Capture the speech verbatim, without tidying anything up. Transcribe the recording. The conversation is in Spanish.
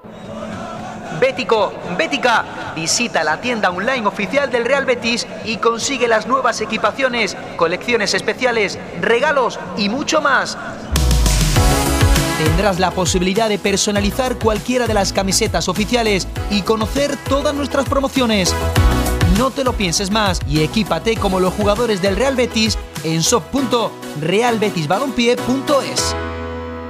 Bético, Bética, visita la tienda online oficial del Real Betis y consigue las nuevas equipaciones, colecciones especiales, regalos y mucho más. Tendrás la posibilidad de personalizar cualquiera de las camisetas oficiales y conocer todas nuestras promociones. No te lo pienses más y equípate como los jugadores del Real Betis en shop punto real betis balompié punto es.